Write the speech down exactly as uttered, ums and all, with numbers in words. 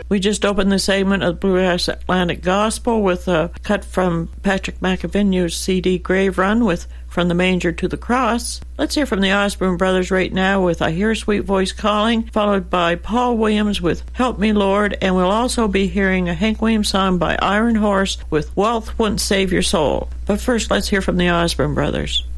We just opened the segment of Bluegrass Atlantic Gospel with a cut from Patrick McAvinnew's C D Grave Run with From the Manger to the Cross. Let's hear from the Osborne Brothers right now with I Hear a Sweet Voice Calling, followed by Paul Williams with Help Me Lord, and we'll also be hearing a Hank Williams song by Iron Horse with Wealth Wouldn't Save Your Soul. But first, let's hear from the Osborne Brothers.